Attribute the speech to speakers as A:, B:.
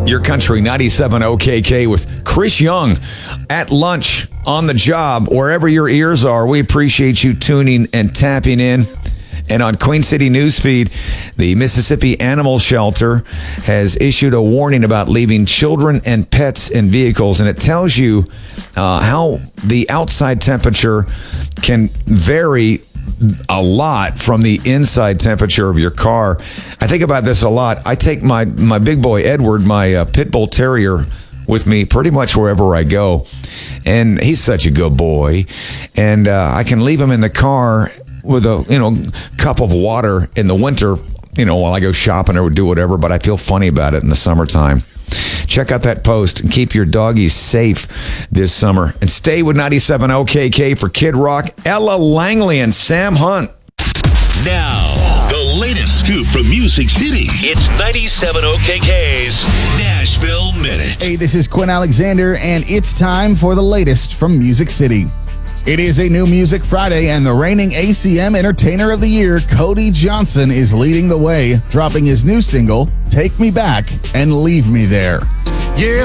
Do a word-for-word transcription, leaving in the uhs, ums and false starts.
A: Your Country ninety-seven O K K with Chris Young at lunch, on the job, wherever your ears are. We appreciate you tuning and tapping in. And on Queen City Newsfeed, the Mississippi Animal Shelter has issued a warning about leaving children and pets in vehicles. And it tells you uh, how the outside temperature can vary a lot from the inside temperature of your car. I think about this a lot. I take my, my big boy, Edward, my uh, pit bull terrier, with me pretty much wherever I go. And he's such a good boy. And uh, I can leave him in the car with a, you know, cup of water in the winter, you know, while I go shopping or do whatever, but I feel funny about it in the summertime. Check out that post and keep your doggies safe this summer. And stay with ninety-seven O K K for Kid Rock, Ella Langley, and Sam Hunt.
B: Now, the latest scoop from Music City. It's ninety-seven O K K's Nashville Minute.
C: Hey, this is Quinn Alexander, and it's time for the latest from Music City. It is a new Music Friday, and the reigning A C M Entertainer of the Year, Cody Johnson, is leading the way, dropping his new single, Take Me Back and Leave Me There.
D: Yeah,